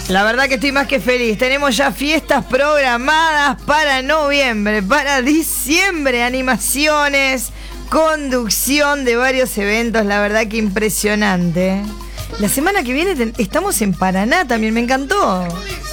La verdad que estoy más que feliz. Tenemos ya fiestas programadas para noviembre, para diciembre, animaciones, conducción de varios eventos. La verdad que impresionante. La semana que viene estamos en Paraná también, me encantó.